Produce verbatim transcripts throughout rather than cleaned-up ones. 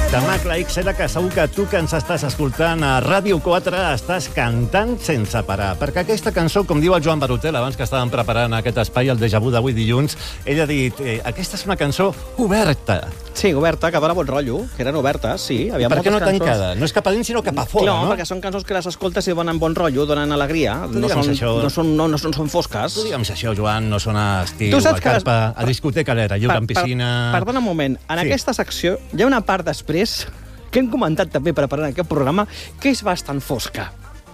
de Macla X L, que segur que tu que ens estàs escoltant a Ràdio quatre estàs cantant sense parar, perquè aquesta cançó, com diu el Joan Barutel, abans que estàvem preparant aquest espai, el déjà vu d'avui dilluns, ell ha dit, eh, aquesta és una cançó oberta. Sí, oberta, que dona bon rotllo, que eren obertes, sí. I per què no tancada? No és cap a dins, sinó cap a fora, no? no? No, perquè són cançons que les escoltes i donen bon rotllo, donen alegria. No són, això... no, són, no, no són, són fosques. Tu digue'm si això, Joan, no sona a estiu, a carpa, les... a discoteca l'era, lliure en piscina... Per, perdona un moment, en sí. aquesta secció hi ha una part després que hem comentat també preparant aquest programa que és bastant fosca.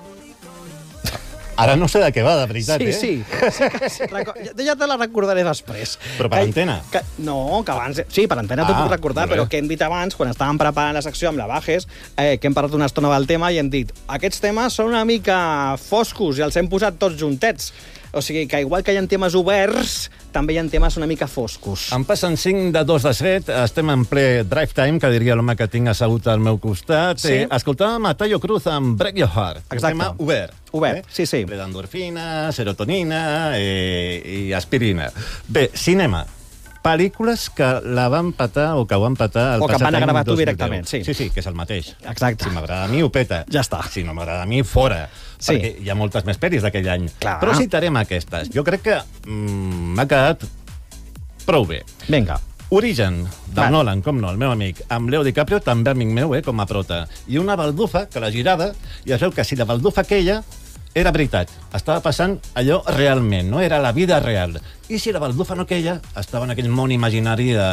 Ara no sé de què va, de veritat, sí, eh? Sí, sí. Ja te la recordaré després. Però per que, antena? Que, no, que abans... Sí, per antena ah, t'ho puc recordar, però que hem dit abans, quan estàvem preparant la secció amb la Bajes, eh, que hem parlat una estona del tema i hem dit aquests temes són una mica foscos i els hem posat tots juntets. O sigui, que igual que hi ha temes oberts, també hi ha temes una mica foscos. Em passen cinc de dos de set, estem en ple drive time, que diria l'home que tinc assegut al meu costat. Sí. Eh, escoltàvem a Tayo Cruz amb Break Your Heart. Exacte. Un tema obert. Obert, eh? Sí, sí. Ple d'endorfina, serotonina eh, i aspirina. Bé, cinema. Pel·lícules que la van patar o que ho van patar el o que passat van a any gravar tu dos mil deu. directament, sí. Sí, sí, que és el mateix. Exacte. Si m'agrada a mi, ho peta. Ja està. Si no m'agrada a mi, fora. Sí. Perquè hi ha moltes més pel·lis d'aquell any. Clar. Però citarem aquestes. Jo crec que mm, m'ha quedat prou bé. Vinga. Origen, del Va. Nolan, com no, el meu amic, amb Leo DiCaprio, també amic meu, eh, com a prota. I una baldufa que la girava, i es veu que si la baldufa aquella era veritat, estava passant allò realment, no? Era la vida real. I si la baldufa no aquella, estava en aquell món imaginari de...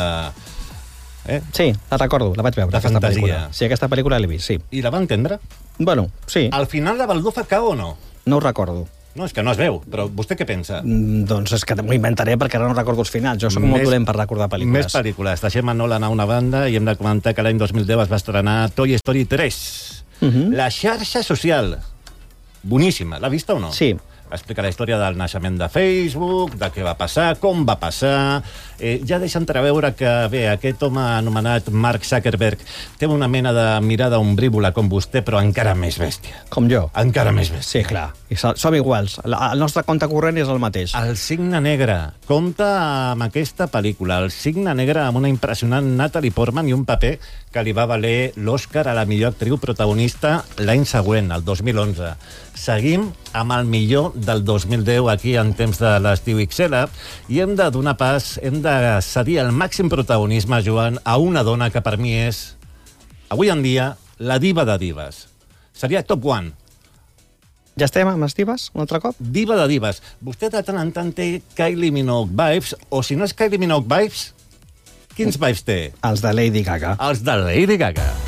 Eh? Sí, la recordo, la vaig veure, de aquesta fantasia. pel·lícula. Sí, aquesta pel·lícula l'he vist, sí. I la va entendre? Bueno, sí. Al final la baldufa cau o no? No ho recordo. No, és que no es veu, però vostè què pensa? Mm, doncs és que m'ho inventaré perquè ara no recordo els finals. Jo soc molt dolent per recordar pel·lícules. Més pel·lícules. Deixem a Nolan a una banda i hem de comentar que l'any dos mil deu es va estrenar Toy Story tres. Uh -huh. La xarxa social. Boníssima. L'ha vista o no? Sí. Explica la història del naixement de Facebook, de què va passar, com va passar... Eh, ja deixa entreveure que, bé, aquest home anomenat Mark Zuckerberg té una mena de mirada ombrívola com vostè, però encara més bèstia. Com jo. Encara més bèstia. Sí, clar. I som iguals. El nostre compte corrent és el mateix. El Cigne Negre. Compta amb aquesta pel·lícula. El Cigne Negre amb una impressionant Natalie Portman i un paper que li va valer l'Oscar a la millor actriu protagonista l'any següent, el dos mil onze. Seguim amb el millor del dos mil deu aquí en temps de l'estiu X L i hem de donar pas, hem de cedir el màxim protagonisme, Joan, a una dona que per mi és, avui en dia, la diva de divas. Seria top one. Ja estem amb les divas, un altre cop? Diva de divas. Vostè de tant en tant té Kylie Minogue vibes, o si no és Kylie Minogue vibes, quins vibes té? Els de Lady Gaga. Els de Lady Gaga.